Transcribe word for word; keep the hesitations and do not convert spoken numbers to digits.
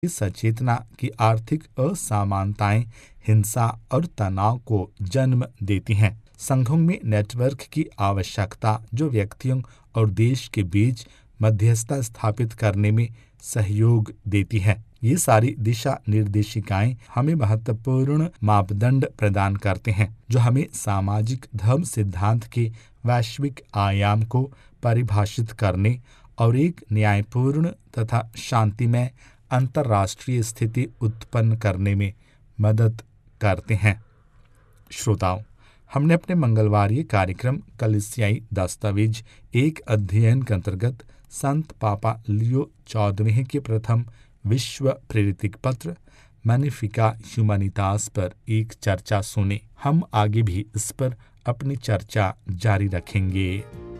इस सचेतना की आर्थिक असमानताएं हिंसा और तनाव को जन्म देती हैं। संघों में नेटवर्क की आवश्यकता, जो व्यक्तियों और देश के बीच मध्यस्थता स्थापित करने में सहयोग देती है। ये सारी दिशा निर्देशिकाएं हमें महत्वपूर्ण मापदंड प्रदान करते हैं, जो हमें सामाजिक धर्म सिद्धांत के वैश्विक आयाम को परिभाषित करने और एक न्यायपूर्ण तथा शांतिमय अंतर्राष्ट्रीय स्थिति उत्पन्न करने में मदद करते हैं। श्रोताओं, हमने अपने मंगलवारी कार्यक्रम कलीसियाई दस्तावेज एक अध्ययन के अंतर्गत संत पापा लियो चौदहवें के प्रथम विश्व प्रेरित पत्र मैग्निफिका ह्यूमैनितास पर एक चर्चा सुनी। हम आगे भी इस पर अपनी चर्चा जारी रखेंगे।